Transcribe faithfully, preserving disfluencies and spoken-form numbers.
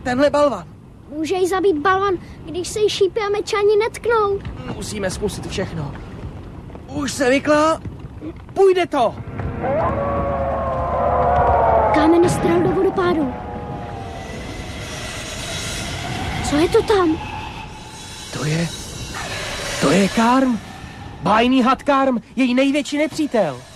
tenhle balvan. Může jí zabít balvan, když se jí šípy a mečani netknou. Musíme zkusit všechno. Už se vykla. Půjde to. Kámen strel do vodopádu. Co je to tam? To je... To je Karm. Bájný had Karm, její největší nepřítel.